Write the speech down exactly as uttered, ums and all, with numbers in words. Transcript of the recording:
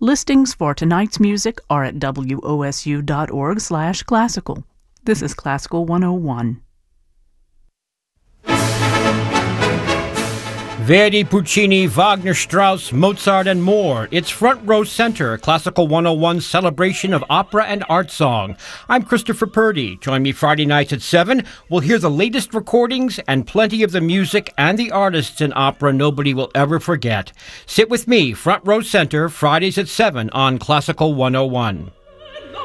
Listings for tonight's music are at W O S U dot org slash classical. This is Classical one oh one. Verdi, Puccini, Wagner, Strauss, Mozart, and more. It's Front Row Center, Classical one oh one's celebration of opera and art song. I'm Christopher Purdy. Join me Friday nights at seven. We'll hear the latest recordings and plenty of the music and the artists in opera nobody will ever forget. Sit with me, Front Row Center, Fridays at seven on Classical one oh one.